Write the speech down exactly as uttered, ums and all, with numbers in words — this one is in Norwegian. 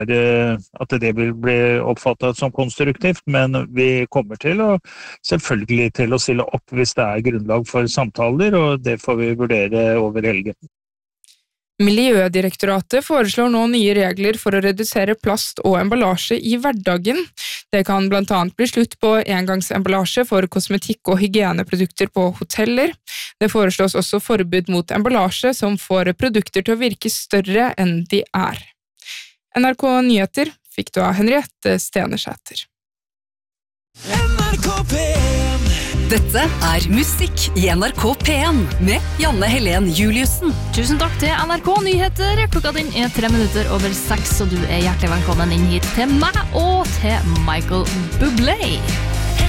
at det vil bli oppfattet som konstruktivt, men vi kommer til å selvfølgelig til å stille opp hvis det er grunnlag for samtaler, og det får vi vurdere over helgen. Miljødirektoratet foreslår nå nye regler for å redusere plast og emballasje i hverdagen. Det kan blant annet bli slutt på engangsemballasje for kosmetikk og hygieneprodukter på hoteller. Det foreslås også forbud mot emballasje som får produkter til å virke større enn de er. N R K Nyheter fikk du av Henriette Stenersæter. N R K P en. Dette er musikk i N R K P en med Janne Helen Juliussen. Tusen takk til N R K Nyheter. Klokka din er tre minutter over seks, og du er hjertelig velkommen inn hit til meg og til Michael Bublé.